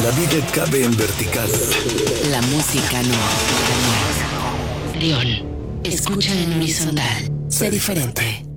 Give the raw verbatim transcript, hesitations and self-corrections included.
La vida cabe en vertical. La música no. León, escucha en horizontal. Sé diferente.